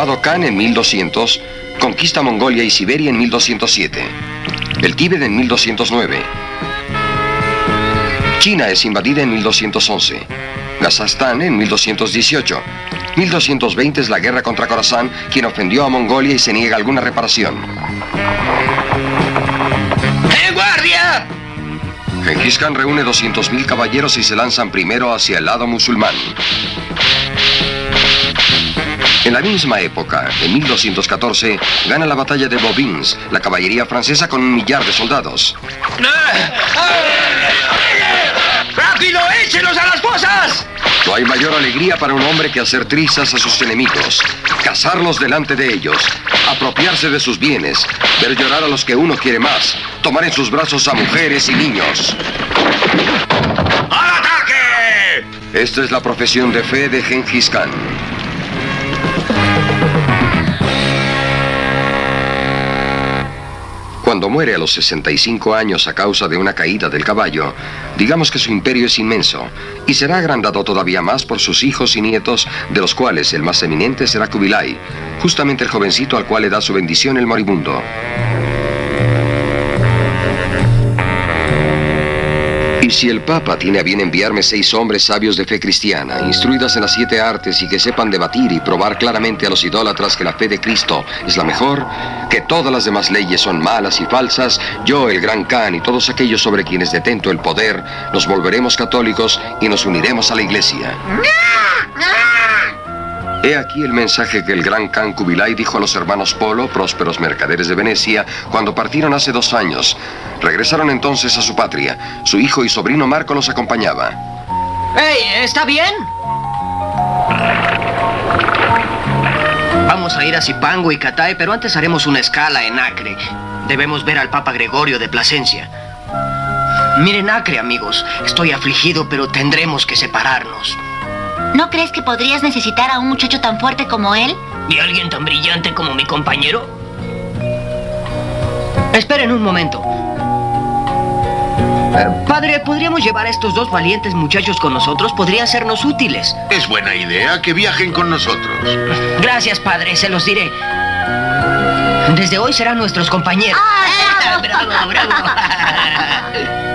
llamado Khan en 1200, conquista Mongolia y Siberia en 1207. El Tíbet en 1209. China es invadida en 1211. Kazajstán en 1218. 1220 es la guerra contra Khorasan, quien ofendió a Mongolia y se niega alguna reparación. ¡Guardia! Gengis Khan reúne 200.000 caballeros y se lanzan primero hacia el lado musulmán. En la misma época, en 1214, gana la batalla de Bouvines, la caballería francesa con 1 millar de soldados. ¡Rápido, échelos a las fosas! No hay mayor alegría para un hombre que hacer trizas a sus enemigos, cazarlos delante de ellos, apropiarse de sus bienes, ver llorar a los que uno quiere más, tomar en sus brazos a mujeres y niños. ¡Al ataque! Esta es la profesión de fe de Gengis Khan. Cuando muere a los 65 años a causa de una caída del caballo, digamos que su imperio es inmenso y será agrandado todavía más por sus hijos y nietos, de los cuales el más eminente será Kubilai, justamente el jovencito al cual le da su bendición el moribundo. Y si el Papa tiene a bien enviarme 6 hombres sabios de fe cristiana, instruidas en las 7 artes y que sepan debatir y probar claramente a los idólatras que la fe de Cristo es la mejor, que todas las demás leyes son malas y falsas, yo, el Gran Khan y todos aquellos sobre quienes detento el poder, nos volveremos católicos y nos uniremos a la Iglesia. He aquí el mensaje que el Gran Khan Kubilai dijo a los hermanos Polo, prósperos mercaderes de Venecia, cuando partieron hace 2 años. Regresaron entonces a su patria. Su hijo y sobrino Marco los acompañaba. ¡Hey! ¿Está bien? Vamos a ir a Zipango y Catay, pero antes haremos una escala en Acre. Debemos ver al Papa Gregorio de Plasencia. Miren Acre, amigos. Estoy afligido, pero tendremos que separarnos. ¿No crees que podrías necesitar a un muchacho tan fuerte como él? ¿Y alguien tan brillante como mi compañero? Esperen un momento. Padre, ¿podríamos llevar a estos 2 valientes muchachos con nosotros? Podrían sernos útiles. Es buena idea que viajen con nosotros. Gracias, padre, se los diré. Desde hoy serán nuestros compañeros. ¡Ah, ¡Bravo, bravo!